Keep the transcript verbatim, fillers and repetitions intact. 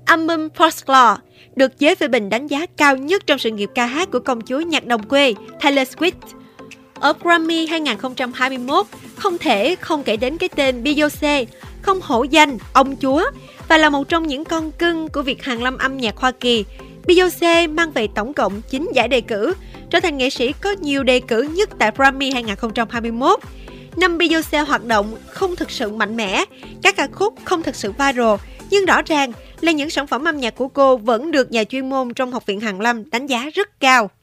album Folklore được giới phê bình đánh giá cao nhất trong sự nghiệp ca hát của công chúa nhạc đồng quê Taylor Swift. Ở Grammy hai không hai mốt, không thể không kể đến cái tên Beyoncé, không hổ danh ông chúa và là một trong những con cưng của việc hàn lâm âm nhạc Hoa Kỳ. Beyoncé mang về tổng cộng chín giải đề cử, trở thành nghệ sĩ có nhiều đề cử nhất tại Grammy hai không hai mốt. Năm Beyoncé hoạt động không thực sự mạnh mẽ, các ca khúc không thực sự viral, nhưng rõ ràng là những sản phẩm âm nhạc của cô vẫn được nhà chuyên môn trong Học viện Hàn lâm đánh giá rất cao.